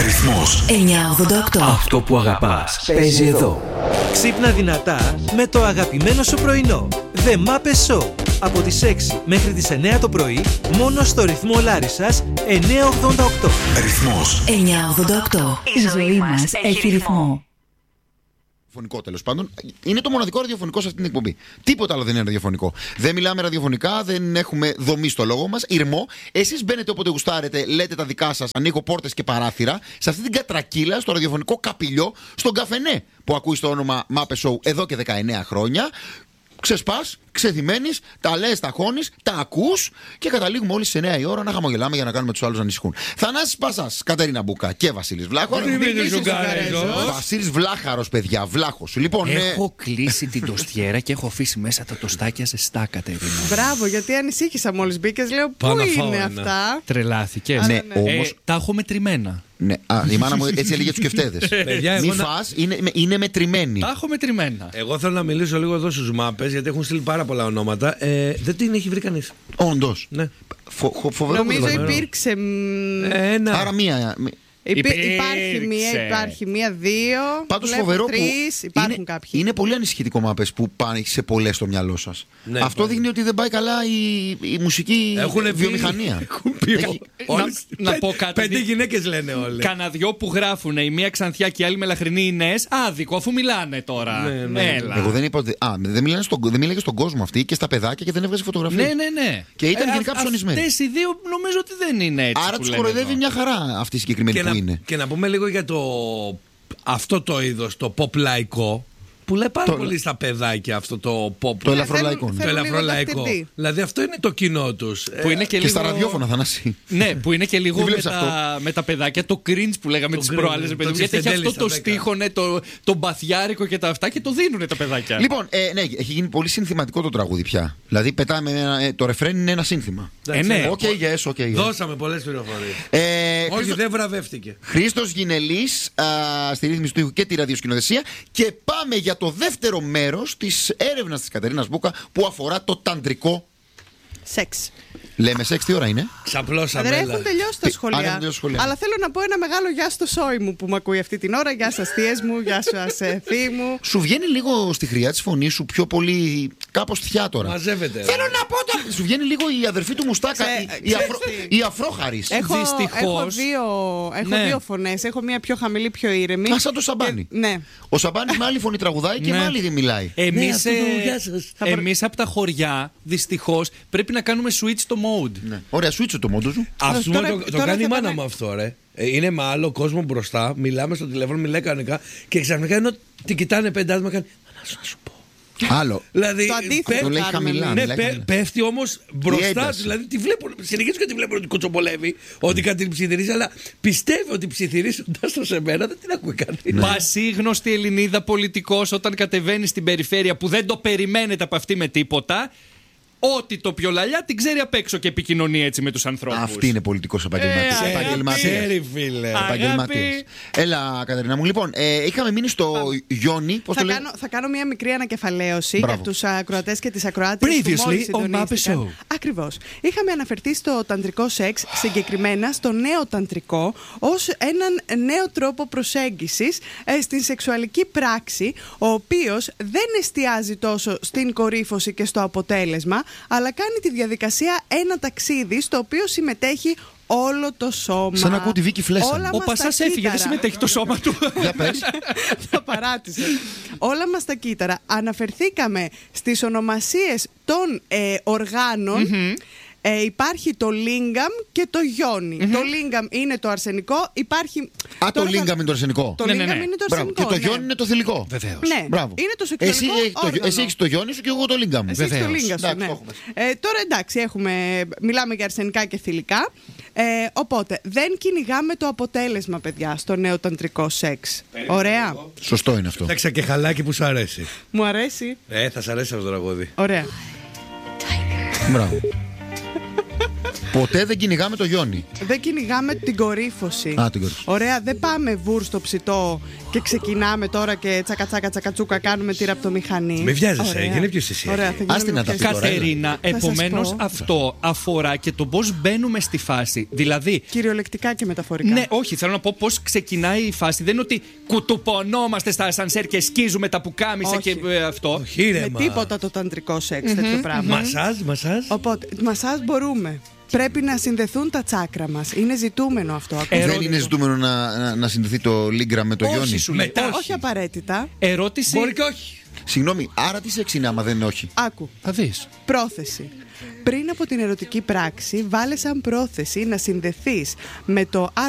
Ρυθμός 988. Αυτό που αγαπάς παίζει εδώ. Ξύπνα δυνατά με το αγαπημένο σου πρωινό. The Muppet Show. Από τις 6 μέχρι τις 9 το πρωί, μόνο στο ρυθμό Λάρισσας 988. Ρυθμός 988. Η ζωή μας έχει ρυθμό. Ραδιοφωνικό, τέλος πάντων. Είναι το μοναδικό ραδιοφωνικό σε αυτή την εκπομπή. Τίποτα άλλο δεν είναι ραδιοφωνικό. Δεν μιλάμε ραδιοφωνικά, δεν έχουμε δομή στο λόγο μας. Ηρμό. Εσείς μπαίνετε όποτε γουστάρετε, λέτε τα δικά σας, ανοίγω πόρτες και παράθυρα. Σε αυτή την κατρακύλα, στο ραδιοφωνικό καπηλιό, στον καφενέ που ακούει το όνομα Muppet Show εδώ και 19 χρόνια. Ξεσπάς, ξεθυμένεις, τα λες, τα χώνεις, τα ακούς και καταλήγουμε όλοι στις 9 η ώρα να χαμογελάμε για να κάνουμε τους άλλους να ανησυχούν. Θανάσης Πασάς, Κατερίνα Μπούκα και Βασίλης Βλάχος. Βασίλης Βλάχαρος, παιδιά, Βλάχος. Λοιπόν, έχω κλείσει την τοστιέρα και έχω αφήσει μέσα τα τοστάκια ζεστά, Κατερίνα. Μπράβο, γιατί ανησύχησα μόλις μπήκες. Λέω, πού είναι αυτά. Τρελάθηκες. Ναι, όμως τα έχω μετρημένα. Ναι, η μάνα μου έτσι έλεγε τους κεφτέδες. Μη φας, είναι μετρημένοι. Τα έχω μετρημένα. Εγώ θέλω να μιλήσω λίγο εδώ στους Μάπες, γιατί έχουν στείλει πάρα πολλά ονόματα. Δεν την έχει βρει κανείς. Όντως. Ναι. Φοβερό. Νομίζω υπήρξε. Άρα μία. Υπάρχει μία, δύο. Πάντως φοβερό που υπάρχουν κάποιοι. είναι πολύ ανησυχητικό Μάπες που πάνε σε πολλές στο μυαλό σας. Ναι, αυτό δείχνει ότι δεν πάει καλά η μουσική βιομηχανία. Να πω κάτι. 5 γυναίκες λένε όλοι. Κάνα δυο που γράφουν, η μία Ξανθιά και η άλλη Μελαχρινή Ινές. Άδικο, αφού μιλάνε τώρα. Έλα. Εγώ δεν είπα ότι. Δεν μίλαγε στον κόσμο αυτή και στα παιδάκια και δεν έβγαζε φωτογραφία. Ναι. Και ήταν γενικά ψωνισμένη. Αυτές οι δύο νομίζω ότι δεν είναι έτσι. Άρα τους κοροϊδεύει μια χαρά αυτή η συγκεκριμένη που είναι. Και να πούμε λίγο για αυτό το είδος, το pop λαϊκό, που λέει πάρα πολύ στα παιδάκια αυτό το pop. Το ελαφρολαϊκό. Το ελαφρολαϊκό. Δηλαδή αυτό είναι το κοινό τους. Που είναι και στα ραδιόφωνα, Θανάση. Ναι, που είναι και λίγο με τα παιδάκια, το cringe που λέγαμε τις προάλλες. Γιατί έχει αυτό το στίχο, το μπαθιάρικο και τα αυτά και το δίνουν τα παιδάκια. Λοιπόν, ναι, έχει γίνει πολύ συνθηματικό το τραγούδι πια. Δηλαδή πετάμε το ρεφρέν είναι ένα σύνθημα. Ναι. Okay. Δώσαμε πολλές πληροφορίες. Όχι, δεν βραβεύτηκε. Χρήστος Γινελής στη ρύθμιση του ήχου και τη ραδιοσκηνοθεσία. Και πάμε για το δεύτερο μέρος της έρευνας της Κατερίνας Μπούκα που αφορά το ταντρικό σεξ. Λέμε σεξ, τι ώρα είναι? Ξαπλώσαμε. Δεν έχουν τελειώσει τα σχολεία. Αλλά θέλω να πω ένα μεγάλο γεια στο σόι μου που με ακούει αυτή την ώρα. Γεια σας θείες μου, γεια σας θείοι μου. Σου βγαίνει λίγο στη χρειά της φωνής σου πιο πολύ κάπως θιά τώρα. Μαζεύεται. Θέλω να πω τώρα. Σου βγαίνει λίγο η αδερφή του Μουστάκα, η Αφρόχαρης. Έχω δύο φωνές. Έχω μία πιο χαμηλή, πιο ήρεμη. Σαν το Σαμπάνι. Ναι. Ο Σαμπάνις με άλλη φωνή τραγουδάει και με άλλη δεν μιλάει. Εμείς από τα χωριά, δυστυχώς, πρέπει να κάνουμε switch το mode. Ναι. Ωραία, switch το mode σου. Αυτό το κάνει η μάνα μου αυτό, ρε. Είναι με άλλο κόσμο μπροστά, μιλάμε στο τηλέφωνο, μιλάει κανονικά και ξαφνικά ενώ την κοιτάνε 5 άτομα κάνει. Να σου πω. Άλλο. Δηλαδή, το αντίθετο το λέει χαμηλά. Ναι, πέφτει όμως μπροστά. Δηλαδή τη βλέπουν, συνεχίζουν και τη βλέπουν ότι κοτσομπολεύει, ότι κάτι την ψιθυρίζει, αλλά πιστεύει ότι ψιθυρίζοντας το σε μένα δεν την ακούει κανείς. Πασίγνωστη Ελληνίδα πολιτικός όταν κατεβαίνει στην περιφέρεια που δεν το περιμένετε από αυτή με τίποτα. Ότι το πιο λαλιά την ξέρει απ' έξω και επικοινωνεί έτσι με τους ανθρώπους. Αυτή είναι πολιτικός επαγγελματίας. Επαγγελματίας. Έλα, Κατερίνα μου. Λοιπόν, είχαμε μείνει στο Γιόνι. Θα κάνω μια μικρή ανακεφαλαίωση για τους ακροατές και τις ακροάτες που μόλις συντονίστηκαν. Ακριβώς. Είχαμε αναφερθεί στο ταντρικό σεξ, συγκεκριμένα στο νέο ταντρικό, ως έναν νέο τρόπο προσέγγισης στην σεξουαλική πράξη, ο οποίος δεν εστιάζει τόσο στην κορύφωση και στο αποτέλεσμα, αλλά κάνει τη διαδικασία ένα ταξίδι στο οποίο συμμετέχει όλο το σώμα. Σαν να ακούω τη Βίκη Φλέσσα. Ο Πασάς έφυγε, δεν συμμετέχει το σώμα του. Για πες. Θα παράτησε. Όλα μας τα κύτταρα. Αναφερθήκαμε στις ονομασίες των οργάνων. Υπάρχει το λίγκαμ και το γιόνι. Το λίγκαμ είναι το αρσενικό. Υπάρχει. Το λίγκαμ είναι το αρσενικό. Το λίγκαμ είναι το αρσενικό. Και το γιόνι είναι το θηλυκό. Βεβαίως. Ναι, είναι το σεξουαλικό. Εσύ έχεις το γιόνι σου και εγώ το λίγκαμ μου. Εσύ έχεις το λίγκαμ σου. Ναι. Τώρα εντάξει, μιλάμε για αρσενικά και θηλυκά. Οπότε δεν κυνηγάμε το αποτέλεσμα, παιδιά, στο νέο ταντρικό σεξ. Ωραία. Σωστό είναι αυτό. Φτιάξα και χαλάκι που σου αρέσει. Μου αρέσει. Θα σ' αρέσει αυτό το τραγούδι. Ωραία. Μπράβο. Ποτέ δεν κυνηγάμε το Γιόνι. Δεν κυνηγάμε την κορύφωση. Την κορύφωση. Ωραία, δεν πάμε βουρ στο ψητό και ξεκινάμε τώρα και τσακατσάκα τσακατσούκα κάνουμε τη ραπτομηχανή. Με βιάζεσαι, έγινε ποιος εσύ. Ωραία, Κατερίνα, επομένως αυτό αφορά και το πώς μπαίνουμε στη φάση. Δηλαδή. Κυριολεκτικά και μεταφορικά. Ναι, όχι, θέλω να πω πώς ξεκινάει η φάση. Δεν είναι ότι κουτουπωνόμαστε στα ασανσέρ και σκίζουμε τα πουκάμισα και αυτό. Όχι, ρε, με τίποτα το ταντρικό σεξ, τέτοιο πράγμα. Μασάζ. Οπότε, μασάζ μπορούμε. Πρέπει να συνδεθούν τα τσάκρα μας. Είναι ζητούμενο αυτό. Δεν είναι ζητούμενο να συνδεθεί το λίγκρα με το Γιόνι. Όχι απαραίτητα. Ερώτηση. Μπορεί και όχι. Συγγνώμη, άρα τι σεξ είναι άμα δεν είναι όχι? Άκου. Θα δεις. Πρόθεση. Πριν από την ερωτική πράξη, βάλε σαν πρόθεση να συνδεθείς με το